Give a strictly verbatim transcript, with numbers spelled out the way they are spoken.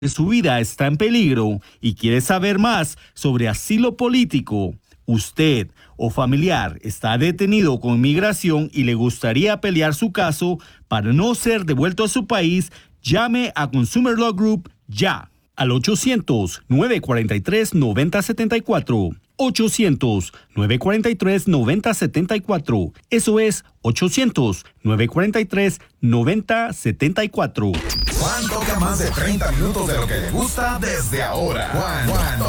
Su vida está en peligro y quiere saber más sobre asilo político, usted o familiar está detenido con migración y le gustaría pelear su caso para no ser devuelto a su país, llame a Consumer Law Group ya al ochocientos, nueve cuatro tres, nueve cero siete cuatro. ochocientos, nueve cuatro tres, nueve cero siete cuatro. Eso es ochocientos, nueve cuatro tres, nueve cero siete cuatro. Juan toca más de treinta minutos de lo que le gusta desde ahora. Juan, Juan